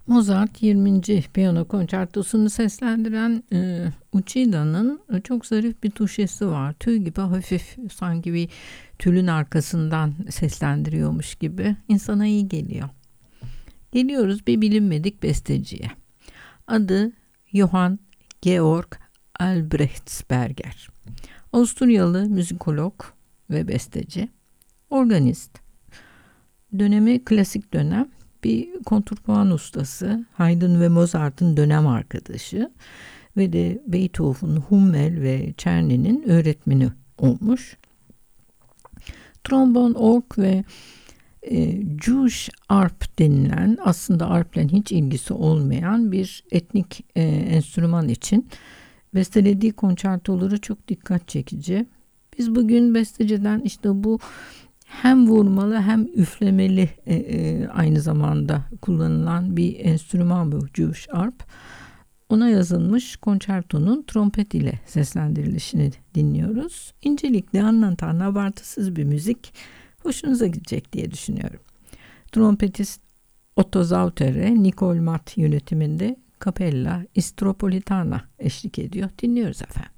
Mozart 20. Piyano Konçertosunu seslendiren Ucida'nın çok zarif bir tuşesi var. Tüy gibi hafif, sanki bir tülün arkasından seslendiriyormuş gibi insana iyi geliyor. Geliyoruz bir bilinmedik besteciye. Adı Johann Georg Albrechtsberger. Avusturyalı müzikolog ve besteci, organist. Dönemi klasik dönem. Bir kontrpuan ustası, Haydn ve Mozart'ın dönem arkadaşı ve de Beethoven, Hummel ve Czerny'nin öğretmeni olmuş. Trombon, org ve Jewish arp denilen, aslında arp'le hiç ilgisi olmayan bir etnik enstrüman için bestelediği konçertoları çok dikkat çekici. Biz bugün besteciden işte bu hem vurmalı hem üflemeli aynı zamanda kullanılan bir enstrüman bu Jewish arp. Ona yazılmış konçertonun trompet ile seslendirilişini dinliyoruz. İncelikli, anlatan, abartısız bir müzik hoşunuza gidecek diye düşünüyorum. Trompetist Otto Zauter'e Nicole Matt yönetiminde Capella Istropolitana eşlik ediyor. Dinliyoruz efendim.